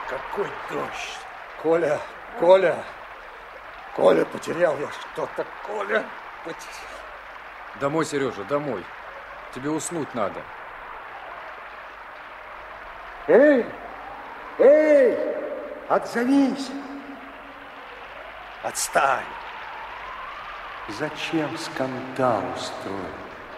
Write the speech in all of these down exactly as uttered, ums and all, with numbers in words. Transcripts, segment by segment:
Какой дождь! Коля, Коля, Коля, потерял я что-то, Коля, потерял. Домой, Сережа, домой. Тебе уснуть надо. Эй, эй, отзовись. Отстань. Зачем скандал устроил?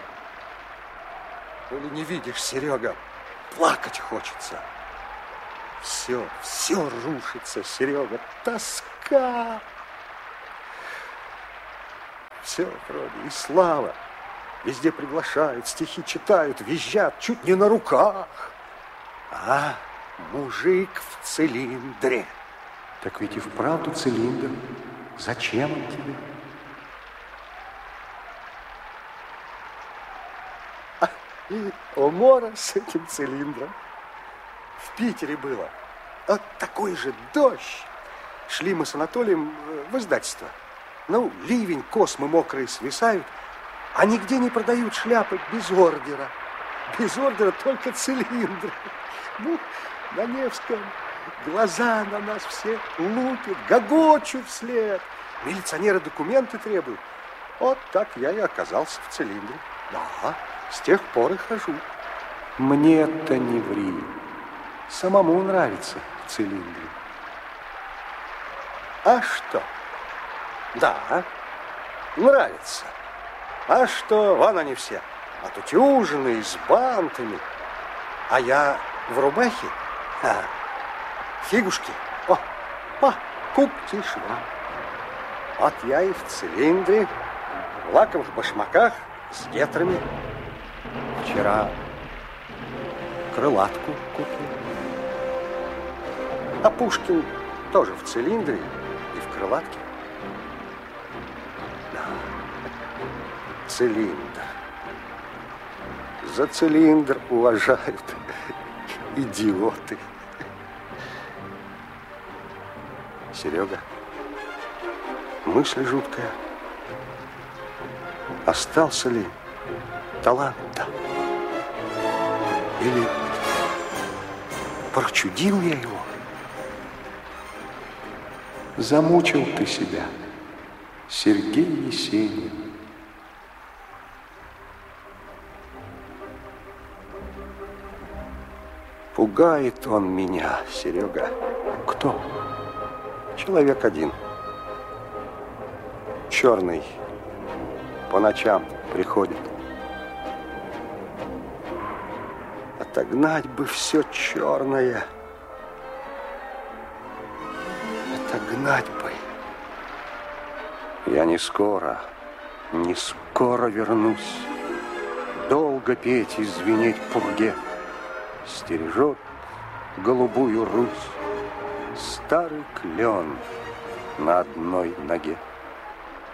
Или не видишь, Серега, плакать хочется. Все, все рушится, Серега, тоска. Все вроде и слава. Везде приглашают, стихи читают, визжат, чуть не на руках. А мужик в цилиндре. Так ведь и вправду цилиндр. Зачем он тебе? А, и умора с этим цилиндром. В Питере было. Вот такой же дождь. Шли мы с Анатолием в издательство. Ну, ливень, космы мокрые свисают, а нигде не продают шляпы без ордера. Без ордера только цилиндры. Ну, на Невском глаза на нас все лупят, гогочут вслед. Милиционеры документы требуют. Вот так я и оказался в цилиндре. Да, с тех пор и хожу. Мне-то не ври. Самому нравится в цилиндре. А что? Да, нравится. А что, вон они все, отутюженные, с бантами. А я в рубахе, а, фигушки. О, о, купите шва. Вот я и в цилиндре, в лаковых башмаках, с гетрами. Вчера крылатку купил. А Пушкин тоже в цилиндре и в крылатке. Да, цилиндр. За цилиндр уважают идиоты. Серега, мысль жуткая. Остался ли талант-то? Или прочудил я его? Замучил ты себя, Сергей Есенин. Пугает он меня, Серега. Кто? Человек один. Черный. По ночам приходит. Отогнать бы все черное. Отогнать бы. Я не скоро, не скоро вернусь. Долго петь и звенеть пурге. Стережет голубую Русь старый клен на одной ноге.